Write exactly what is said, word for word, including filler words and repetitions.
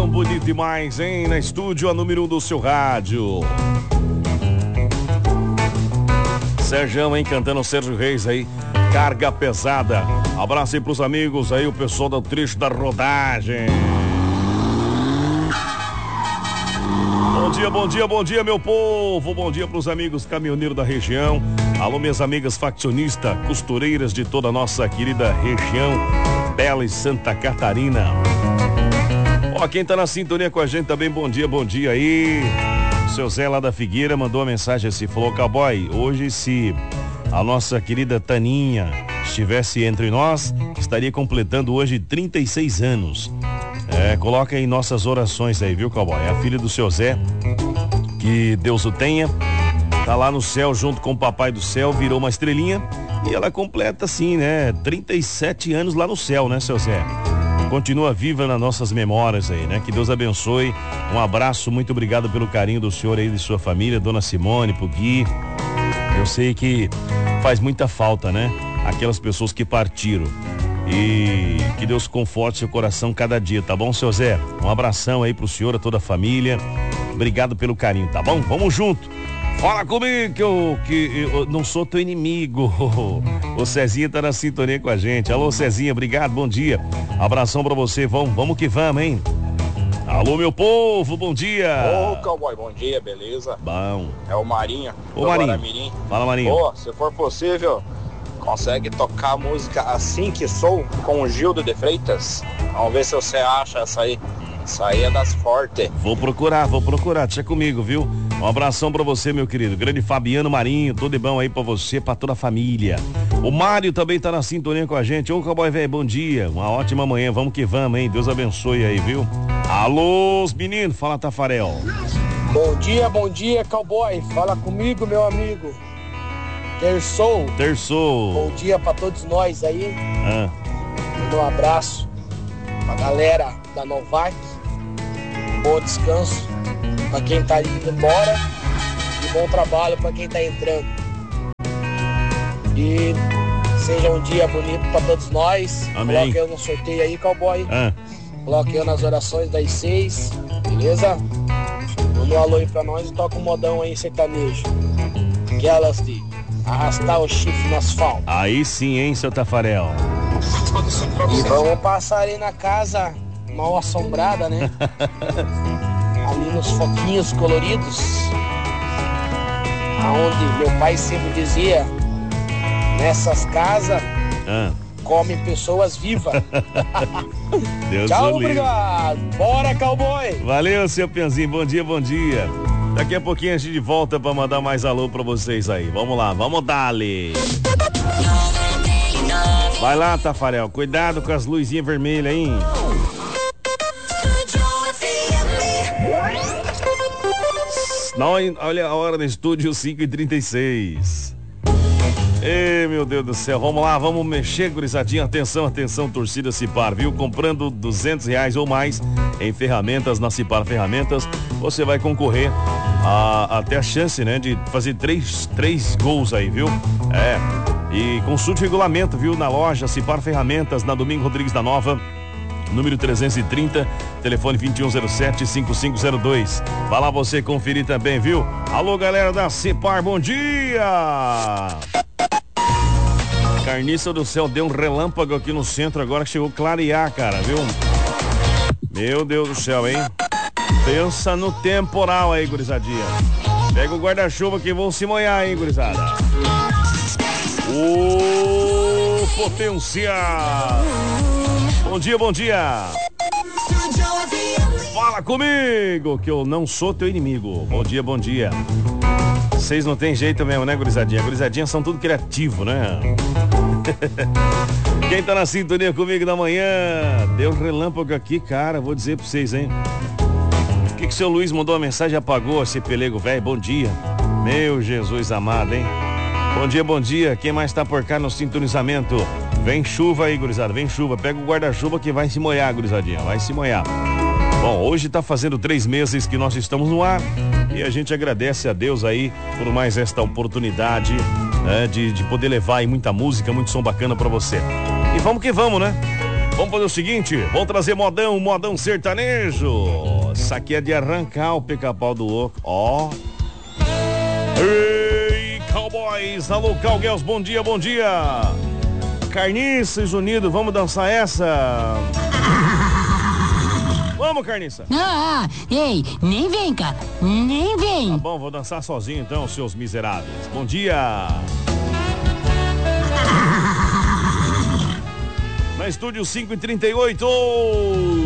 som bonito demais, hein? Na estúdio, a número um do seu rádio. Sérgio, hein? Cantando Sérgio Reis aí. Carga pesada. Abraço aí pros amigos aí, o pessoal do trecho da rodagem. Bom dia, bom dia, bom dia, meu povo. Bom dia pros amigos caminhoneiros da região. Alô, minhas amigas faccionistas, costureiras de toda a nossa querida região bela e Santa Catarina. Ó, quem tá na sintonia com a gente também, bom dia, bom dia aí. O seu Zé lá da Figueira mandou uma mensagem assim, falou: cowboy, hoje se a nossa querida Taninha estivesse entre nós, estaria completando hoje trinta e seis anos. É, coloca em nossas orações aí, viu, cowboy? É a filha do seu Zé, que Deus o tenha, tá lá no céu junto com o papai do céu, virou uma estrelinha e ela completa assim, né, trinta e sete anos lá no céu, né, seu Zé? Continua viva nas nossas memórias aí, né? Que Deus abençoe. Um abraço, muito obrigado pelo carinho do senhor aí e de sua família, dona Simone, pro Gui. Eu sei que faz muita falta, né? Aquelas pessoas que partiram. E que Deus conforte seu coração cada dia, tá bom, seu Zé? Um abração aí pro senhor, a toda a família. Obrigado pelo carinho, tá bom? Vamos junto. Fala comigo que eu, que eu não sou teu inimigo. O Cezinha tá na sintonia com a gente. Alô, Cezinha, obrigado, bom dia. Abração pra você, vamos, vamos que vamos, hein? Alô, meu povo, bom dia. Ô, cowboy, bom dia, beleza? Bom. É o Marinho. Ô, Marinho. Fala, Marinho. Ô, se for possível, consegue tocar a música Assim Que Sou com o Gildo de Freitas? Vamos ver se você acha essa aí. Essa aí é das fortes. Vou procurar, vou procurar, deixa comigo, viu? Um abração pra você, meu querido. Grande Fabiano Marinho, tudo de bom aí pra você, pra toda a família. O Mário também tá na sintonia com a gente. Ô, cowboy velho, bom dia. Uma ótima manhã, vamos que vamos, hein? Deus abençoe aí, viu? Alô, os meninos, fala, Tafarel. Bom dia, bom dia, cowboy. Fala comigo, meu amigo. Terçou. Terçou. Bom dia pra todos nós aí. Ah. Um abraço pra galera da Novac. Bom descanso pra quem tá indo embora e bom trabalho pra quem tá entrando. E seja um dia bonito pra todos nós. Amém. Coloque eu no sorteio aí, cowboy. Ah. Coloque eu nas orações das seis, beleza? Manda um alô aí pra nós e toca um modão aí sertanejo. Aquelas de arrastar o chifre no asfalto. Aí sim, hein, seu Tafarel. E vamos passar aí na casa mal assombrada, né? Ali nos foquinhos coloridos, aonde meu pai sempre dizia: nessas casas ah. comem pessoas vivas. Deus Tchau, o livre. obrigado. Bora, cowboy. Valeu, seu Pianzinho. Bom dia, bom dia. Daqui a pouquinho a gente de volta pra mandar mais alô pra vocês aí. Vamos lá, vamos dar-lhe. Vai lá, Tafarel. Cuidado com as luzinhas vermelhas, hein? Não, olha a hora no estúdio, cinco e trinta e seis. Ei, meu Deus do céu, vamos lá, vamos mexer, gurizadinha. Atenção, atenção, torcida Cipar, viu? Comprando duzentos reais ou mais em ferramentas na Cipar Ferramentas, você vai concorrer a, até a chance, né, de fazer três, três gols aí, viu? É, e consulte o regulamento, viu? Na loja Cipar Ferramentas, na Domingo Rodrigues da Nova, número trezentos e trinta, telefone vinte e um zero sete, cinquenta e cinco zero dois. Vai lá você conferir também, viu? Alô, galera da Cipar, bom dia! Carniça do céu, deu um relâmpago aqui no centro agora que chegou a clarear, cara, viu? Meu Deus do céu, hein? Pensa no temporal aí, gurizadinha. Pega o guarda-chuva que vão se molhar, hein, gurizada? Ô, potência! Bom dia, bom dia! Fala comigo, que eu não sou teu inimigo. Bom dia, bom dia. Vocês não tem jeito mesmo, né, gurizadinha? Gurizadinha são tudo criativo, né? Quem tá na sintonia comigo da manhã? Deu um relâmpago aqui, cara, vou dizer pra vocês, hein? Por que que o seu Luiz mandou uma mensagem e apagou esse pelego velho? Bom dia. Meu Jesus amado, hein? Bom dia, bom dia. Quem mais tá por cá no sintonizamento? Vem chuva aí, gurizada, vem chuva. Pega o guarda-chuva que vai se molhar, gurizadinha, vai se molhar. Bom, hoje tá fazendo três meses que nós estamos no ar e a gente agradece a Deus aí por mais esta oportunidade, né, de, de poder levar aí muita música, muito som bacana pra você. E vamos que vamos, né? Vamos fazer o seguinte, vamos trazer modão, modão sertanejo. Isso aqui é de arrancar o pica-pau do oco. Ó. Ei, cowboys, alô, cowgirls, bom dia, bom dia. Carniças Unidos, vamos dançar essa? Vamos, Carniça. Ah, ei, nem vem, cara, nem vem. Tá bom, vou dançar sozinho então, seus miseráveis. Bom dia. Na estúdio cinco e trinta e oito.